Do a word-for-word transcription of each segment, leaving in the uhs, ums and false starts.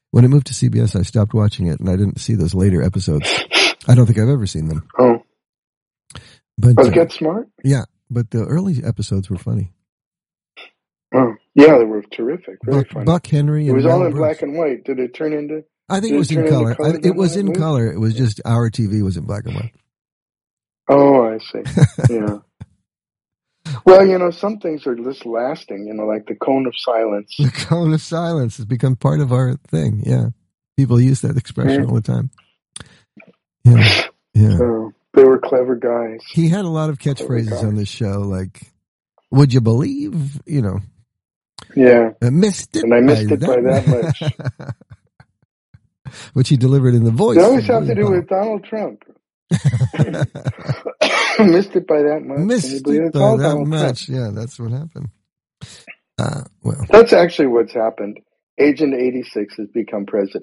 When it moved to C B S, I stopped watching it, and I didn't see those later episodes. I don't think I've ever seen them. Oh. But, Was uh, Get Smart? Yeah, but the early episodes were funny. Oh, yeah, they were terrific. Really Buck, funny. Buck Henry and It was Mel all in Brooks. black and white. Did it turn into... I think Did it was it in turn color. into color I, it was then, in that movie? color. It was just our T V was in black and white. Oh, I see. Yeah. Well, you know, some things are just lasting, you know, like the cone of silence. The cone of silence has become part of our thing. Yeah. People use that expression Yeah. all the time. Yeah. Yeah. So, they were clever guys. He had a lot of catchphrases on this show, like, would you believe, you know, Yeah. I missed it And I missed by it by that much. Which he delivered in the voice. They always of have to do William with Donald Trump. Missed it by that much. Can you Missed believe it it's by all that Donald much. Trump? Yeah, that's what happened. Uh, well, That's actually what's happened. Agent eighty-six has become president.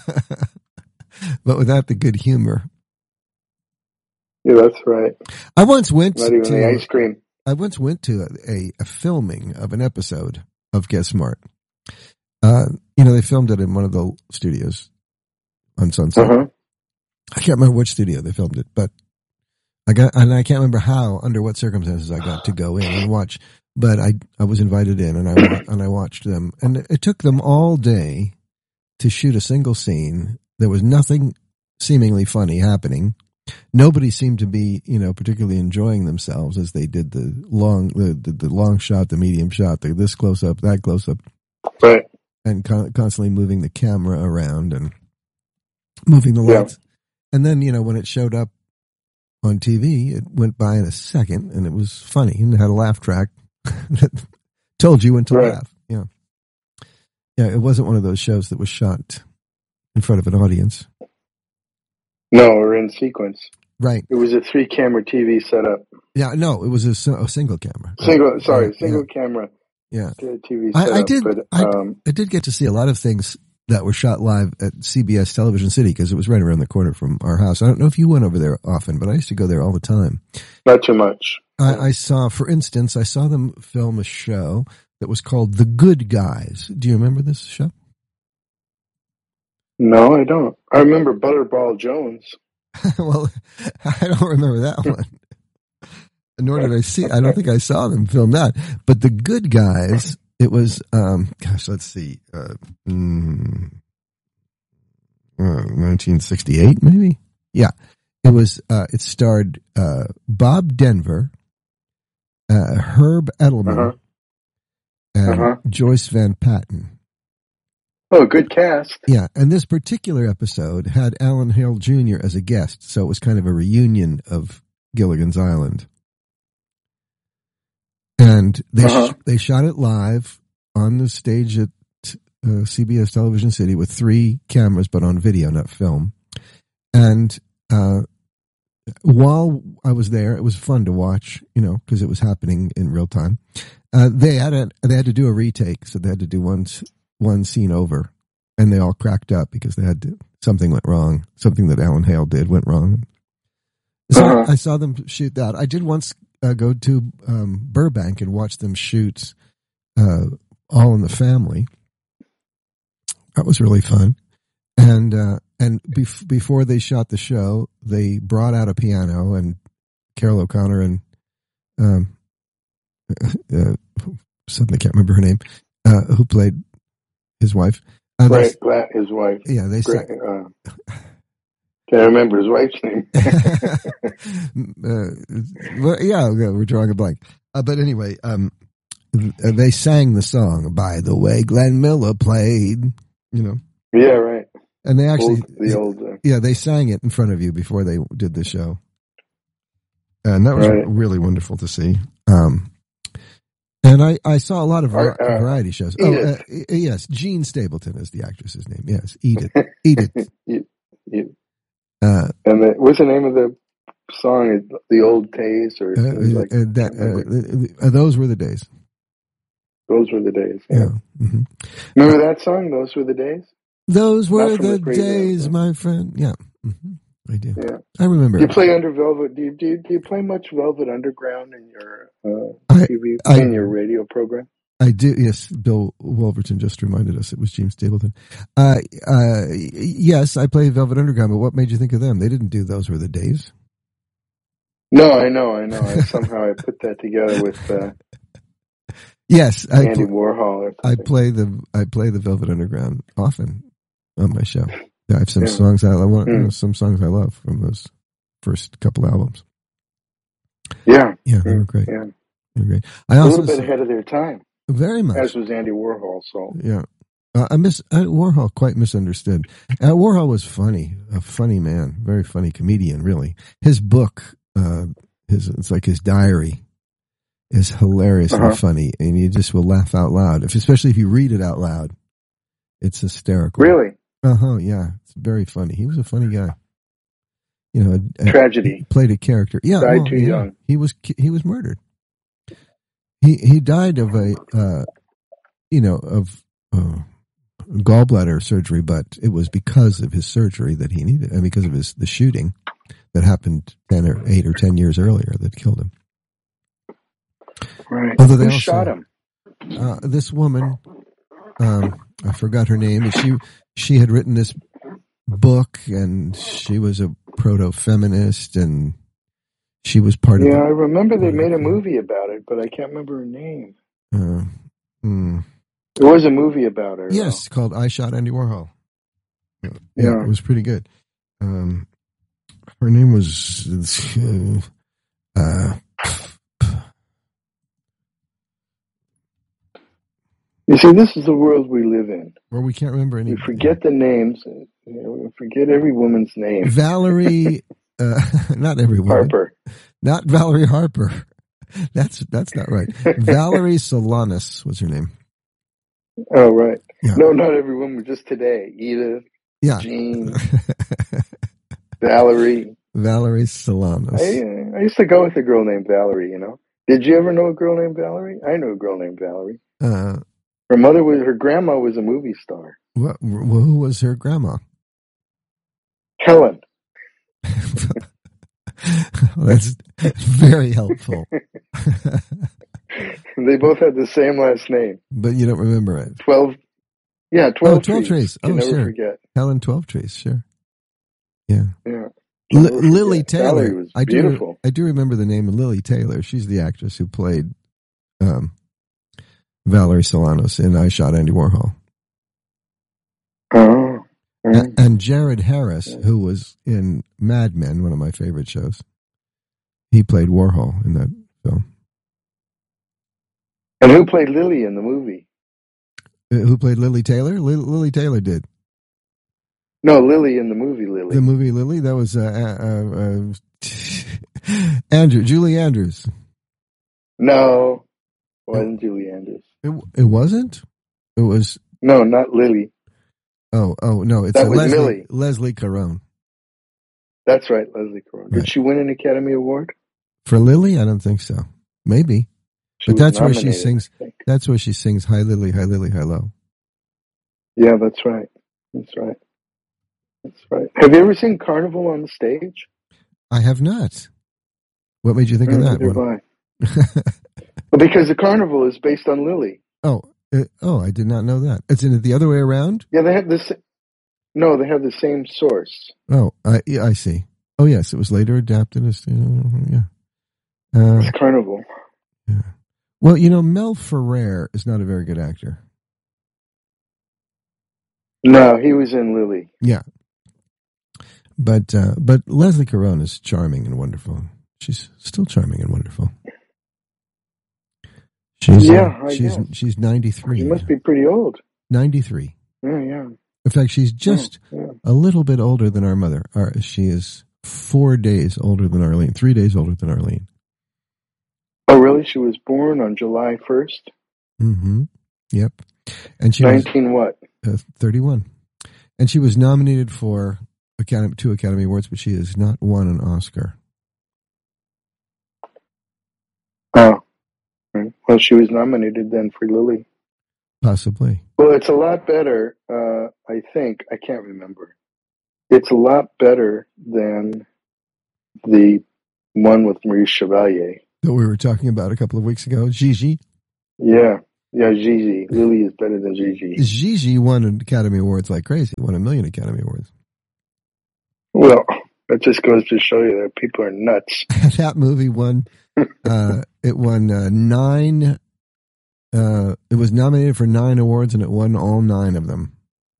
but without the good humor. Yeah, that's right. I once went Not even to the ice cream. I once went to a, a, a filming of an episode of Get Smart. Uh, you know, they filmed it in one of the studios on Sunset. Uh-huh. I can't remember which studio they filmed it, but I got, and I can't remember how, under what circumstances I got to go in and watch, but I, I was invited in and I, and I watched them, and it took them all day to shoot a single scene. There was nothing seemingly funny happening. Nobody seemed to be, you know, particularly enjoying themselves as they did the long, the, the, the long shot, the medium shot, the this close up, that close up. Right. And con- constantly moving the camera around and moving the lights. Yeah. And then, you know, when it showed up on T V, it went by in a second, and it was funny, and it had a laugh track that told you when to right. laugh. Yeah. Yeah, it wasn't one of those shows that was shot in front of an audience. No, or in sequence. Right. It was a three-camera T V setup. Yeah, no, it was a, a single camera. Single, right. sorry, yeah, single yeah. camera. Yeah, T V setup. I, I did. But, um, I, I did get to see a lot of things that were shot live at C B S Television City because it was right around the corner from our house. I don't know if you went over there often, but I used to go there all the time. Not too much. I, I saw, for instance, I saw them film a show that was called The Good Guys. Do you remember this show? No, I don't. I remember Butterball Jones. Well, I don't remember that one. Nor did I see. I don't think I saw them film that. But The Good Guys, it was. Um, gosh, let's see. Uh, mm, uh, nineteen sixty-eight, maybe. Yeah, it was. Uh, it starred uh, Bob Denver, uh, Herb Edelman, uh-huh. and uh-huh. Joyce Van Patten. Oh, good cast. Yeah, and this particular episode had Alan Hale Junior as a guest, so it was kind of a reunion of Gilligan's Island. And they uh-huh. sh- they shot it live on the stage at uh, C B S Television City with three cameras, but on video, not film. And uh, while I was there, it was fun to watch, you know, because it was happening in real time. Uh, they had a, they had to do a retake, so they had to do one one scene over, and they all cracked up because they had to, something went wrong. Something that Alan Hale did went wrong. So uh-huh. I saw them shoot that. I did once uh, go to um, Burbank and watch them shoot uh, All in the Family. That was really fun. And uh, and bef- before they shot the show, they brought out a piano, and Carol O'Connor and um, uh, something I can't remember her name, uh, who played his wife. Uh, right, Glad, his wife. Yeah, they Great, sang. uh, can't remember his wife's name. uh, well, yeah, we're drawing a blank. Uh, but anyway, um, they sang the song. By the way, Glenn Miller played. You know. Yeah, right. And they actually, old, the old, uh, yeah, they sang it in front of you before they did the show, and that was right. really wonderful to see. Um, and I, I saw a lot of var- uh, variety shows. Edith. Oh, uh, yes, Jean Stapleton is the actress's name. Yes, Edith. Edith. you, you. Uh, and the, what's the name of the song? The Old Days, or uh, like, uh, that, uh, uh, those were the days. Those were the days. Yeah. yeah. Mm-hmm. Remember that song? Those were the days. Those were the, the days, yeah. my friend. Yeah, mm-hmm. I do. Yeah, I remember. Do you play under Velvet? Do you do you, do you play much Velvet Underground in your uh, I, T V I, in your radio program? I do. Yes, Bill Wolverton just reminded us it was Gene Stapleton. Uh, uh, yes, I played Velvet Underground, but what made you think of them? They didn't do Those Were the Days. No, I know, I know. I, somehow I put that together with uh, yes, I Andy pl- Warhol or I something. play the I play the Velvet Underground often on my show. I have some Yeah. songs I love. Mm. Some songs I love from those first couple albums. Yeah, Yeah, they were great. Yeah. They were great. I A also little bit ahead of their time, very much, as was Andy Warhol. So yeah. Uh, I miss uh, Warhol. Quite misunderstood. Uh, Warhol was funny, a funny man, very funny comedian. Really, his book, uh, his it's like his diary, is hilariously Uh-huh. funny, and you just will laugh out loud. If especially if you read it out loud, it's hysterical. really, Uh huh. Yeah, it's very funny. He was a funny guy. You know, a, a, tragedy. he played a character. Yeah, Died well, too yeah, young. He was he was murdered. He he died of a uh, you know of. Uh, gallbladder surgery, but it was because of his surgery that he needed, and because of his the shooting that happened ten or eight or ten years earlier that killed him. Right. Although they Who also shot him? Uh, this woman, um, I forgot her name, and she she had written this book, and she was a proto-feminist, and she was part yeah, of. Yeah, I remember they made a movie about it, but I can't remember her name. Uh, mm, There was a movie about her. yes, called I Shot Andy Warhol. Yeah, Yeah. it was pretty good. Um, her name was uh, uh, You see, this is the world we live in. well, we can't remember any. We forget the names. You know, we forget every woman's name. Valerie, uh, not every woman. Harper. Not Valerie Harper. That's that's not right. Valerie Solanas was her name. Oh, right. Yeah. No, not every woman, just today. Edith, Yeah. Jean, Valerie. Valerie Solanas. I, I used to go with a girl named Valerie, you know. Did you ever know a girl named Valerie? I knew a girl named Valerie. Uh, Her mother was, her grandma was a movie star. what, who was her grandma? Helen. That's very helpful. They both had the same last name. But you don't remember it. Twelve. Yeah, twelve. Oh, twelve trees. You Oh, never sure. forget. Helen Twelve Trees. Sure. Yeah. Yeah. L- Never Lily forget. Valerie Taylor. was I do. beautiful. I do remember the name of Lily Taylor. She's the actress who played um, Valerie Solanas in I Shot Andy Warhol. Oh. A- and Jared Harris, who was in Mad Men, one of my favorite shows, he played Warhol in that film. And who played Lily in the movie? Uh, Who played Lily Taylor? Lily, Lily Taylor did. No, Lily in the movie Lily. The movie Lily? That was uh, uh, uh, Andrew, Julie Andrews. No, it wasn't Julie Andrews. It, it wasn't? It was... No, not Lily. Oh, oh no, it's That uh, was Leslie, Millie. Leslie Caron. That's right, Leslie Caron. Did Right. she win an Academy Award? For Lily? I don't think so. Maybe. She But was that's where she nominated, sings. I think. That's where she sings Hi Lily, Hi Lily, Hi Lo. Yeah, that's right. That's right. That's right. Have you ever seen Carnival on the stage? I have not. What made you think of that Neither one? have I. Well, because the Carnival is based on Lily. Oh, uh, oh, I did not know that. It's in it the other way around? Yeah, they have this. No, they have the same source. Oh, I yeah, I see. Oh, yes, it was later adapted as uh, yeah. Uh, It's Carnival. yeah. Well, you know, Mel Ferrer is not a very good actor. No, he was in Lily. Yeah, but uh, but Leslie Caron is charming and wonderful. She's still charming and wonderful. She's Yeah, uh, I she's guess. she's ninety three. She must be pretty old. ninety three. Yeah, yeah. In fact, she's just yeah, yeah. a little bit older than our mother. Our, she is four days older than Arlene. Three days older than Arlene. Oh, really? She was born on July first? Mm-hmm. Yep. And she nineteen what? was uh, thirty-one. And she was nominated for Academy, two Academy Awards, but she has not won an Oscar. Oh. Well, she was nominated then for Lily. Possibly. Well, it's a lot better, uh, I think. I can't remember. It's a lot better than the one with Maurice Chevalier. That we were talking about a couple of weeks ago. Gigi. Yeah. Yeah, Gigi. Lily is better than Gigi. Gigi won Academy Awards like crazy. Won a million Academy Awards. Well, that just goes to show you that people are nuts. That movie won. Uh, it won uh, nine. Uh, it was nominated for nine awards, and it won all nine of them.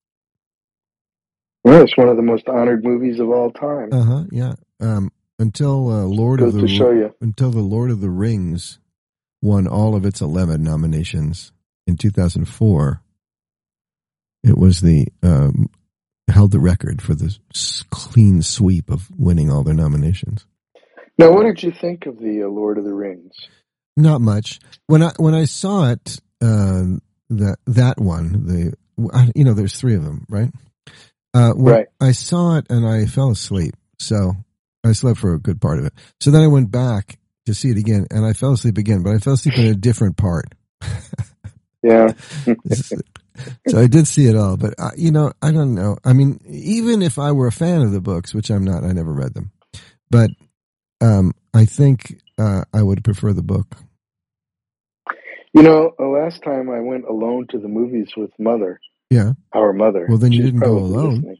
Well, it's one of the most honored movies of all time. Uh huh. Yeah. Um, until uh, Lord goes of the to show you. until the Lord of the Rings won all of its eleven nominations in two thousand four. It was the um, held the record for the clean sweep of winning all their nominations. Now, what did you think of the uh, Lord of the Rings? Not much. When I when I saw it, uh, that that one, the you know, there's three of them, right? Uh, when right. I saw it and I fell asleep, so I slept for a good part of it. So then I went back to see it again, and I fell asleep again, but I fell asleep in a different part. Yeah. So I did see it all, but uh, you know, I don't know. I mean, even if I were a fan of the books, which I'm not, I never read them, but um, I think uh, I would prefer the book. You know, the last time I went alone to the movies with Mother. Yeah. Our mother. Well, then you She's didn't go alone.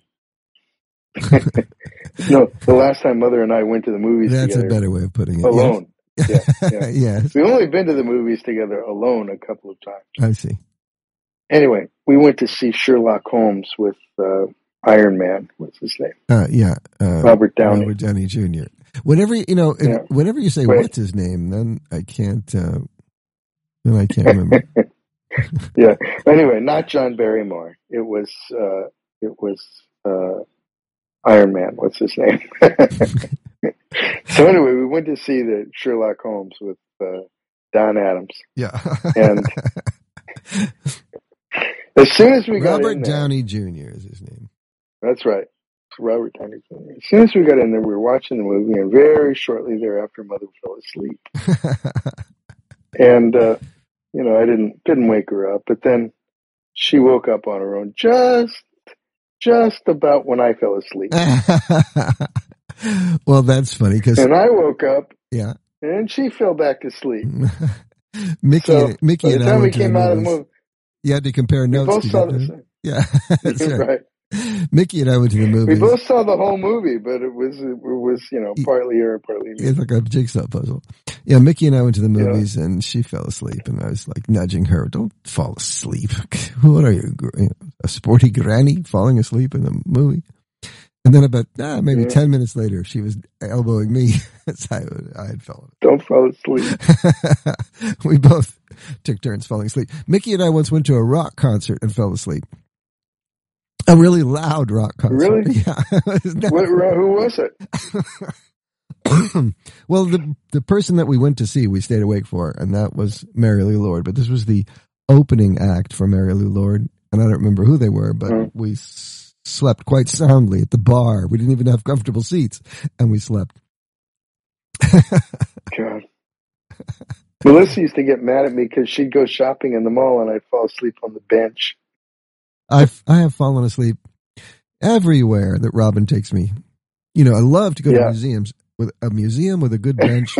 No, the last time Mother and I went to the movies That's together. a better way of putting it. Alone. Yes. Yeah, yeah. Yes. We've only been to the movies together alone a couple of times. I see. Anyway, we went to see Sherlock Holmes with uh, Iron Man. What's his name? Uh, yeah. Uh, Robert Downey. Robert Downey Junior Whenever, you know, Yeah. whenever you say, right. what's his name, then I can't, uh, then I can't remember. Yeah. Anyway, not John Barrymore. It was, uh, it was, uh, Iron Man. What's his name? So anyway, we went to see the Sherlock Holmes with, uh, Don Adams. Yeah. And as soon as we got Robert in there, Downey Junior is his name. That's right. It's Robert Downey Junior As soon as we got in there, we were watching the movie, and very shortly thereafter, Mother fell asleep. And, uh, you know, I didn't didn't wake her up, but then she woke up on her own just just about when I fell asleep. Well, that's funny because and I woke up, yeah, and she fell back to sleep. Mickey, so, Mickey, by the and time I we went to came the out of the movies. movie, You had to compare we notes. both to saw get the there. same. Yeah, that's right. right. Mickey and I went to the We movies. both saw the whole movie, but it was it was you know partly her, partly me. It's like a jigsaw puzzle. Yeah, Mickey and I went to the Yeah. movies, and she fell asleep, and I was like nudging her, "Don't fall asleep. What are you, you know, a sporty granny falling asleep in the movie?" And then about ah, maybe Yeah. ten minutes later, she was elbowing me as I, I had fallen. Don't fall asleep. We both took turns falling asleep. Mickey and I once went to a rock concert and fell asleep. A really loud rock concert. Really? Yeah. What, who was it? Well, the the person that we went to see, we stayed awake for, and that was Mary Lou Lord. But this was the opening act for Mary Lou Lord, and I don't remember who they were, but Mm. we s- slept quite soundly at the bar. We didn't even have comfortable seats, and we slept. God. Melissa used to get mad at me because she'd go shopping in the mall and I'd fall asleep on the bench. I've I have fallen asleep everywhere that Robin takes me. You know, I love to go Yeah. to museums. With a museum with a good bench.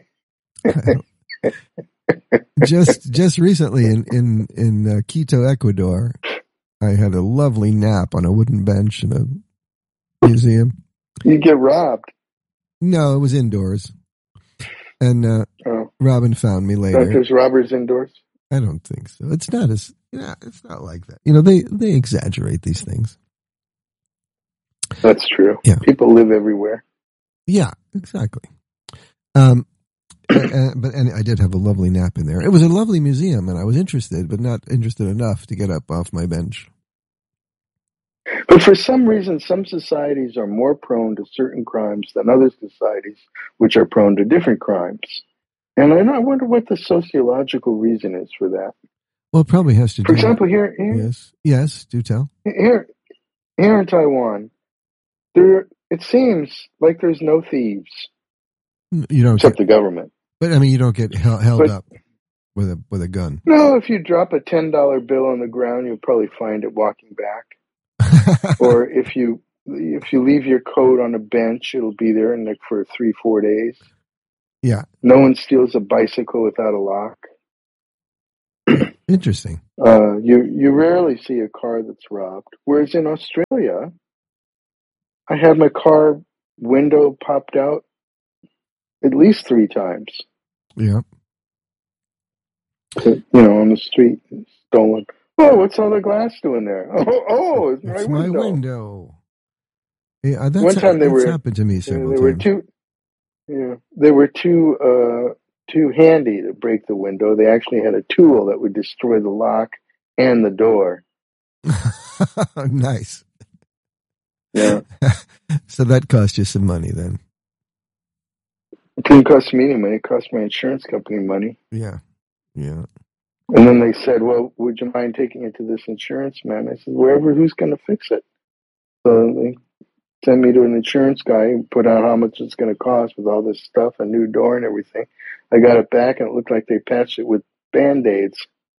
just just recently in in in uh, Quito, Ecuador, I had a lovely nap on a wooden bench in a museum. You get robbed. No, it was indoors, and uh, Oh, Robin found me not later. there's robbers indoors. I don't think so. It's not as yeah, it's not like that. You know, they they exaggerate these things. That's true. Yeah. People live everywhere. Yeah, exactly. Um, and, and- but and I did have a lovely nap in there. It was a lovely museum, and I was interested, but not interested enough to get up off my bench. But for some reason, some societies are more prone to certain crimes than other societies, which are prone to different crimes. And I, I wonder what the sociological reason is for that. Well, it probably has to For do. example, here, here, Yes, yes. Do tell. here, here in Taiwan, there it seems like there's no thieves You don't except get, the government. but I mean, you don't get held, held But- up with a with a gun. No, if you drop a ten dollar bill on the ground, you'll probably find it walking back. Or if you if you leave your coat on a bench, it'll be there and like for three four days. Yeah, No one steals a bicycle without a lock. Interesting. Uh, you you rarely see a car that's robbed. Whereas in Australia, I had my car window popped out at least three times. Yeah. You know, on the street, stolen. Oh, what's all the glass doing there? Oh, oh it's, It's my my window. window. Yeah, that's, One time they that's were happened to me uh, several they were times. too yeah they were too uh, too handy to break the window. They actually had a tool that would destroy the lock and the door. Nice. Yeah, So that cost you some money then. it didn't cost me any money. It cost my insurance company money. Yeah. Yeah. And then they said, "Well, would you mind taking it to this insurance man?" I said, "Wherever, who's going to fix it?" So they sent me to an insurance guy and put out how much it's going to cost with all this stuff, a new door and everything. I got it back, and it looked like they patched it with Band-Aids.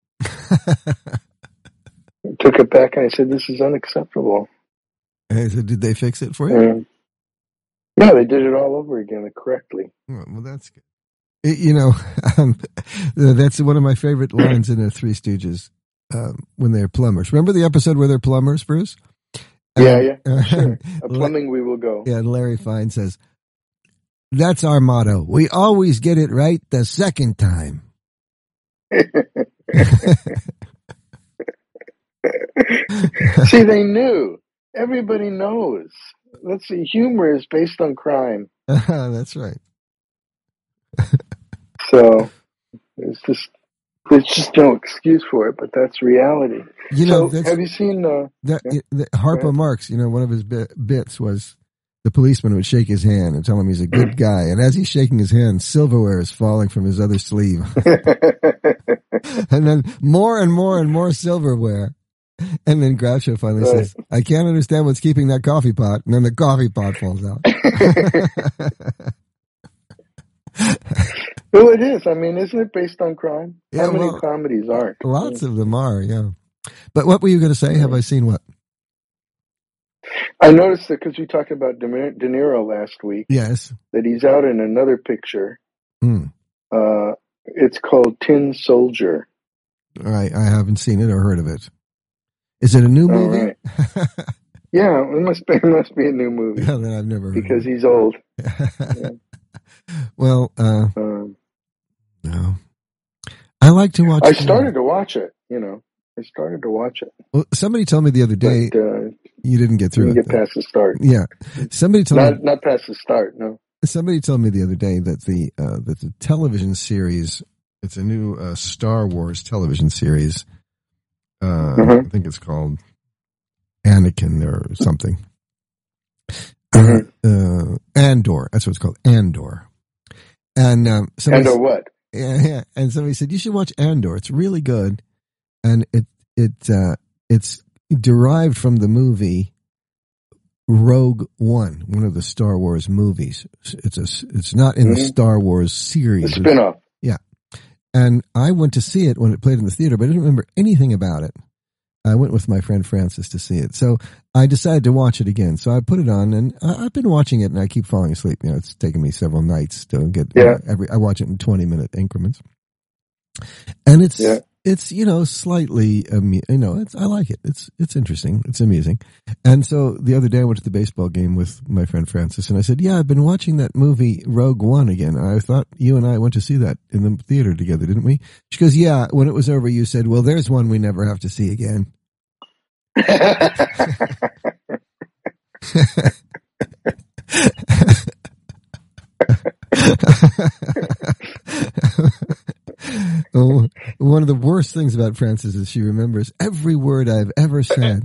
I took it back, and I said, "This is unacceptable." And so did they fix it for you? And yeah, they did it all over again correctly. Oh, well, that's good. It, you know, um, that's one of my favorite lines in the Three Stooges um, when they're plumbers. Remember the episode where they're plumbers, Bruce? Yeah, And, yeah, uh, sure. A plumbing we will go. Yeah, Larry Fine says, "That's our motto. We always get it right the second time." See, they knew. Everybody knows. Let's see, humor is based on crime. That's right. So there's just there's just no excuse for it, but that's reality. You know, so have you seen uh, that, yeah? it, the, Harpo Marx? You know, one of his bit, bits was the policeman would shake his hand and tell him he's a good guy, and as he's shaking his hand, silverware is falling from his other sleeve, and then more and more and more silverware. And then Groucho finally right. says, "I can't understand what's keeping that coffee pot," and then the coffee pot falls out. Well, it is. I mean, isn't it based on crime? Yeah, How many well, comedies aren't? Lots of them are, yeah. But what were you going to say? Have I seen what? I noticed that because we talked about De Niro last week. Yes. That he's out in another picture. Hmm. Uh, it's called Tin Soldier. Right. I haven't seen it or heard of it. Is it a new movie? All right. Yeah, it must be. It must be a new movie. Yeah, then I've never heard because of it. he's old. Yeah. Well, uh, um, no. I like to watch. I started to watch it. You know, I started to watch it. Well, somebody told me the other day but, uh, you didn't get through didn't it. Get past the start. Yeah, somebody told not, me not past the start. No. Somebody told me the other day that the uh, that the television series, it's a new uh, Star Wars television series. Uh, mm-hmm. I think it's called Anakin or something. Mm-hmm. Uh, uh, Andor. That's what it's called. Andor. And um, Andor what? Yeah, yeah. And somebody said you should watch Andor. It's really good, and it it uh, it's derived from the movie Rogue One, one of the Star Wars movies. It's a it's not in mm-hmm. the Star Wars series. The spinoff. Yeah. And I went to see it when it played in the theater, but I didn't remember anything about it. I went with my friend Francis to see it. So I decided to watch it again. So I put it on, and I've been watching it, and I keep falling asleep. You know, it's taken me several nights to get yeah. uh, every. I watch it in twenty minute increments, and it's yeah. it's you know slightly amu- you know it's I like it. It's it's interesting. It's amusing. And so the other day I went to the baseball game with my friend Francis, and I said, "Yeah, I've been watching that movie Rogue One again. I thought you and I went to see that in the theater together, didn't we?" She goes, "Yeah." When it was over, you said, "Well, there's one we never have to see again." Oh, one of the worst things about Frances is she remembers every word I've ever said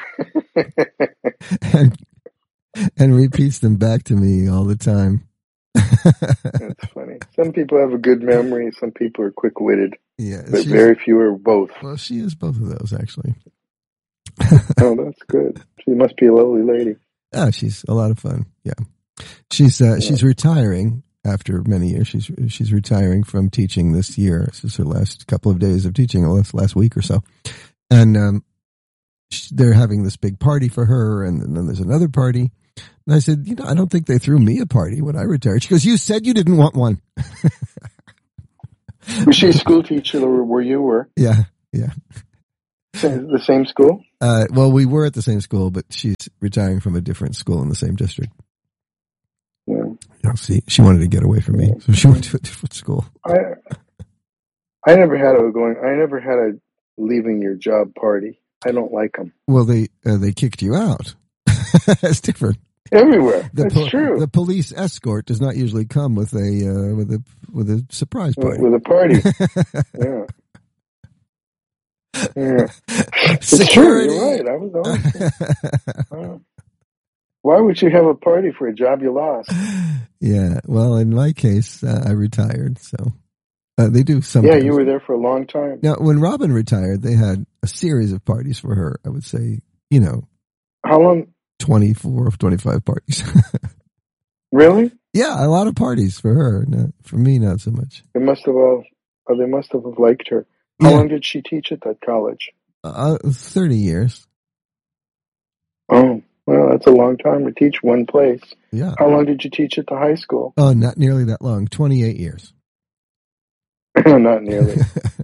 and, and repeats them back to me all the time. That's funny. Some people have a good memory. Some people are quick-witted. Yeah, but very few are both. Well, she is both of those, actually. Oh, that's good. She must be a lovely lady. Oh, she's a lot of fun. Yeah, she's uh, yeah. she's retiring after many years. She's she's retiring from teaching this year. This is her last couple of days of teaching, last last week or so, and um, they're having this big party for her, and, and then there's another party. And I said, you know, I don't think they threw me a party when I retired. She goes, "You said you didn't want one." Was she a school teacher where you were? Yeah, Yeah. The same school? Uh, well, we were at the same school, but she's retiring from a different school in the same district. Yeah. You'll see, she wanted to get away from me, so she went to a different school. I I never had a going. I never had a leaving your job party. I don't like them. Well, they uh, they kicked you out. That's different. Everywhere. The That's po- true. The police escort does not usually come with a uh, with a with a surprise party. With, with a party. Yeah. Yeah. Security. It's true. You're right. I was always. uh, why would you have a party for a job you lost? Yeah. Well, in my case, uh, I retired, so uh, they do some. Yeah, you were there for a long time. Now, when Robin retired, they had a series of parties for her. I would say, you know, how long? twenty-four of twenty-five parties. Really? Yeah, a lot of parties for her. No, for me, not so much. They must have all. Oh, they must have liked her. How Yeah. long did she teach at that college? Uh, thirty years. Oh, well, that's a long time to teach one place. Yeah. How long did you teach at the high school? Oh, not nearly that long. Twenty-eight years. Not nearly.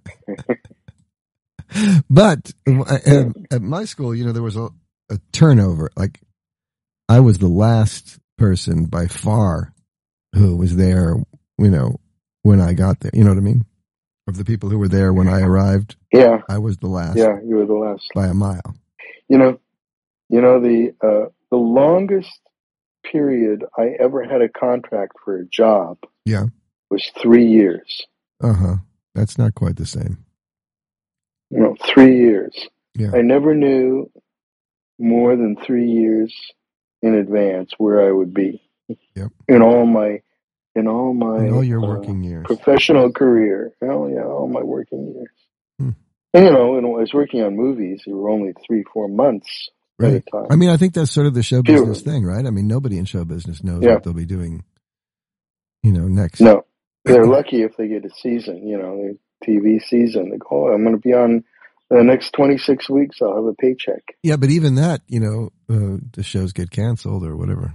But at, at my school, you know, there was a, a turnover. Like, I was the last person by far who was there, you know, when I got there. You know what I mean? Of the people who were there when I arrived, Yeah. I was the last. Yeah, you were the last. By a mile. You know, you know the uh, the longest period I ever had a contract for a job. Yeah. Was three years. Uh huh. That's not quite the same. No, three years. Yeah. I never knew more than three years in advance where I would be. Yep. In all my, in all my, in all your uh, working years, professional career. Oh yeah, all my working years. Hmm. And you know, when I was working on movies, it were only three, four months right. at a time. I mean, I think that's sort of the show Fewer. business thing, right? I mean, nobody in show business knows Yeah. what they'll be doing, you know, next. No, they're lucky if they get a season. You know, the T V season. They go, oh, I'm going to be on the next twenty-six weeks. I'll have a paycheck. Yeah, but even that, you know, uh, the shows get canceled or whatever.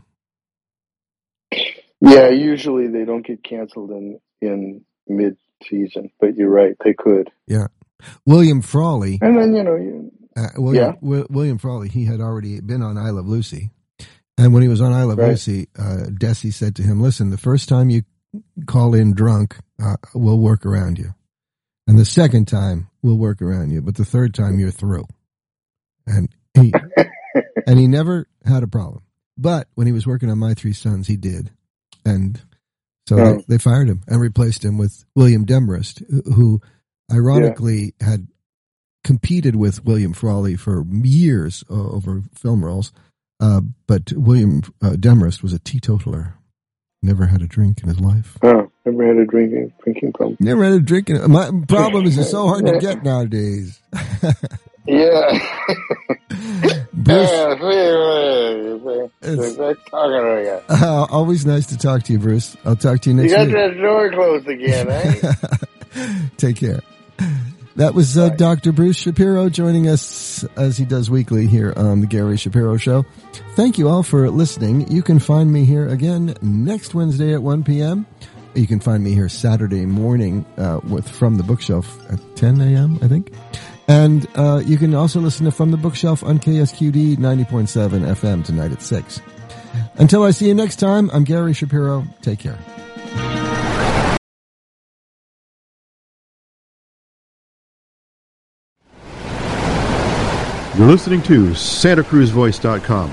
Yeah, usually they don't get canceled in in mid season, but you're right, they could. Yeah, William Frawley. And then you know, you, uh, William, yeah, w- William Frawley. He had already been on I Love Lucy, and when he was on I Love right. Lucy, uh, Desi said to him, "Listen, the first time you call in drunk, uh, we'll work around you, and the second time we'll work around you, but the third time you're through." And he and he never had a problem. But when he was working on My Three Sons, he did. And so oh. they, they fired him and replaced him with William Demarest, who ironically yeah. had competed with William Frawley for years uh, over film roles. Uh, but William uh, Demarest was a teetotaler. Never had a drink in his life. Oh, never had a drinking drinking problem. Never had a drink. In, my problem is it's so hard to get nowadays. Yeah. Bruce, it's, talking uh, always nice to talk to you, Bruce. I'll talk to you next week. You week. got that door closed again, eh? Take care. That was uh, Doctor Bruce Shapiro joining us as he does weekly here on the Gary Shapiro Show. Thank you all for listening. You can find me here again next Wednesday at one p.m. You can find me here Saturday morning uh, with From the Bookshelf at ten a.m., I think. And uh, you can also listen to From the Bookshelf on K S Q D ninety point seven F M tonight at six. Until I see you next time, I'm Gary Shapiro. Take care. You're listening to Santa Cruz Voice dot com.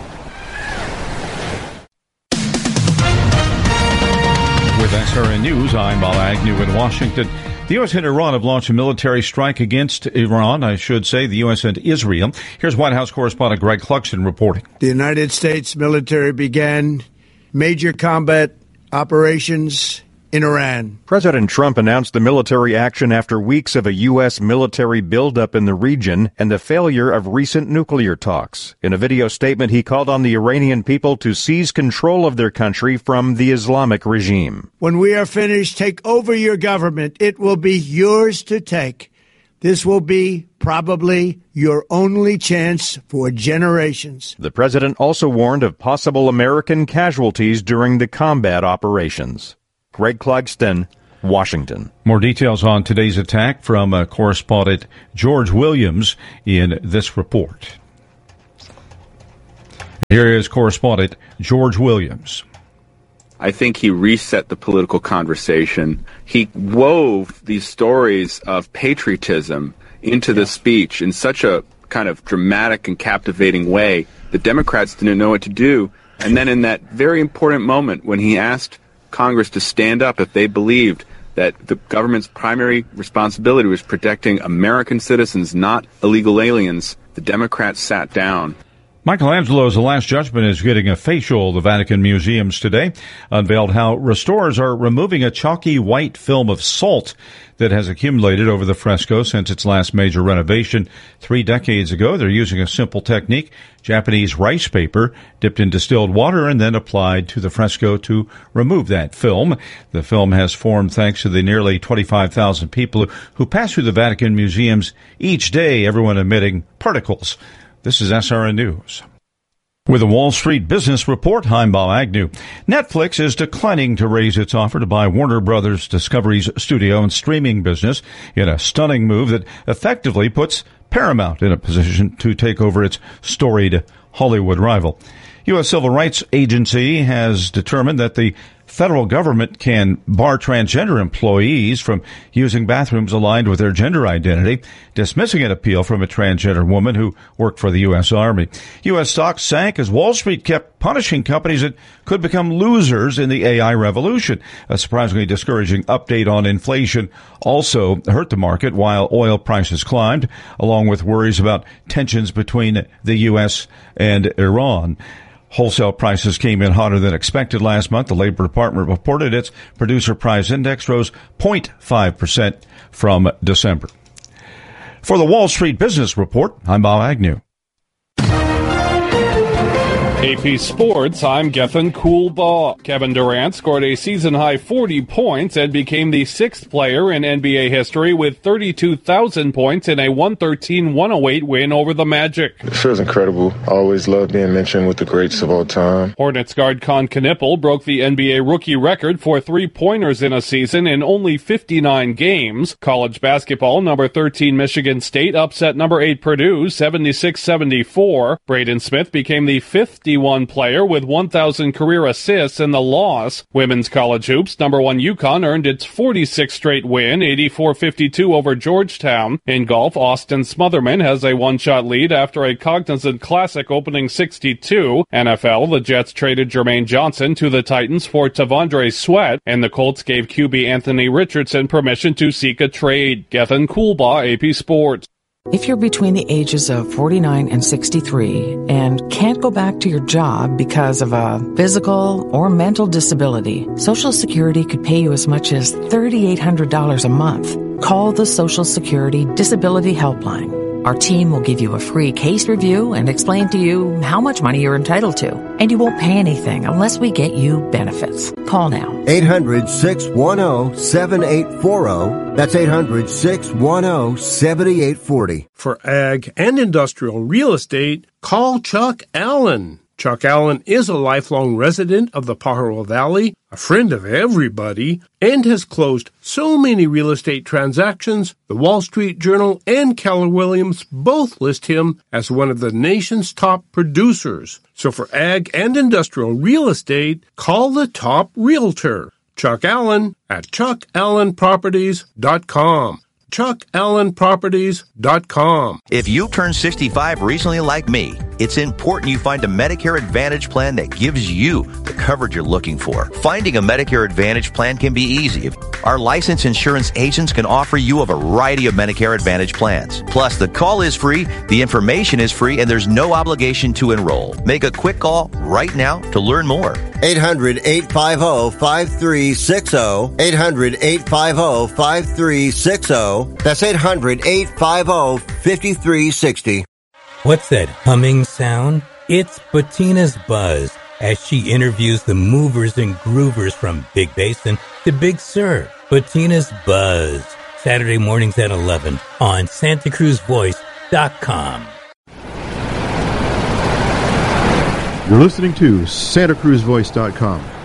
With S R N News, I'm Bob Agnew in Washington. The U S and Iran have launched a military strike against Iran, I should say, the U S and Israel. Here's White House correspondent Greg Clugston reporting. The United States military began major combat operations in Iran. President Trump announced the military action after weeks of a U S military buildup in the region and the failure of recent nuclear talks. In a video statement, he called on the Iranian people to seize control of their country from the Islamic regime. When we are finished, take over your government. It will be yours to take. This will be probably your only chance for generations. The president also warned of possible American casualties during the combat operations. Greg Clugston, Washington. More details on today's attack from uh, correspondent George Williams in this report. Here is correspondent George Williams. I think he reset the political conversation. He wove these stories of patriotism into the speech in such a kind of dramatic and captivating way that Democrats didn't know what to do. And then in that very important moment when he asked Congress to stand up if they believed that the government's primary responsibility was protecting American citizens, not illegal aliens, the Democrats sat down. Michelangelo's The Last Judgment is getting a facial at the Vatican museums today. Unveiled how restorers are removing a chalky white film of salt that has accumulated over the fresco since its last major renovation three decades ago. They're using a simple technique, Japanese rice paper dipped in distilled water and then applied to the fresco to remove that film. The film has formed thanks to the nearly twenty-five thousand people who pass through the Vatican museums each day, everyone emitting particles. This is S R N News. With a Wall Street Business Report, I'm Bob Agnew. Netflix is declining to raise its offer to buy Warner Brothers Discovery's studio and streaming business in a stunning move that effectively puts Paramount in a position to take over its storied Hollywood rival. U S Civil Rights Agency has determined that the federal government can bar transgender employees from using bathrooms aligned with their gender identity, dismissing an appeal from a transgender woman who worked for the U S Army. U S stocks sank as Wall Street kept punishing companies that could become losers in the A I revolution. A surprisingly discouraging update on inflation also hurt the market while oil prices climbed, along with worries about tensions between the U S and Iran. Wholesale prices came in hotter than expected last month. The Labor Department reported its producer price index rose zero point five percent from December. For the Wall Street Business Report, I'm Bob Agnew. A P Sports, I'm Gethin Coolbaugh. Kevin Durant scored a season-high forty points and became the sixth player in N B A history with thirty-two thousand points in a one thirteen one oh eight win over the Magic. It feels incredible. I always love being mentioned with the greats of all time. Hornets guard Con Knippel broke the N B A rookie record for three-pointers in a season in only fifty-nine games. College basketball, number thirteen Michigan State upset number eight Purdue seventy-six seventy-four. Braden Smith became the fifth one player with one thousand career assists in the loss. Women's college hoops, number one UConn earned its forty-sixth straight win, eighty-four fifty-two over Georgetown. In golf, Austin Smotherman has a one-shot lead after a Cognizant Classic opening sixty-two. N F L, the Jets traded Jermaine Johnson to the Titans for Tavondre Sweat, and the Colts gave Q B Anthony Richardson permission to seek a trade. Gethin Coolbaugh, A P Sports. If you're between the ages of forty-nine and sixty-three and can't go back to your job because of a physical or mental disability, Social Security could pay you as much as three thousand eight hundred dollars a month. Call the Social Security Disability Helpline. Our team will give you a free case review and explain to you how much money you're entitled to. And you won't pay anything unless we get you benefits. Call now. eight hundred, six one zero, seven eight four zero. That's eight hundred, six one zero, seven eight four zero. For ag and industrial real estate, call Chuck Allen. Chuck Allen is a lifelong resident of the Pajaro Valley, a friend of everybody, and has closed so many real estate transactions, the Wall Street Journal and Keller Williams both list him as one of the nation's top producers. So for ag and industrial real estate, call the top realtor, Chuck Allen, at chuck allen properties dot com. chuck allen properties dot com. If you turned sixty-five recently like me, it's important you find a Medicare Advantage plan that gives you the coverage you're looking for. Finding a Medicare Advantage plan can be easy. Our licensed insurance agents can offer you a variety of Medicare Advantage plans. Plus, the call is free, the information is free, and there's no obligation to enroll. Make a quick call right now to learn more. eight hundred, eight five zero, five three six zero. eight hundred, eight five zero, five three six zero. That's eight hundred, eight five zero, five three six zero. What's that humming sound? It's Bettina's Buzz as she interviews the movers and groovers from Big Basin to Big Sur. Bettina's Buzz, Saturday mornings at eleven on Santa Cruz Voice dot com. You're listening to Santa Cruz Voice dot com.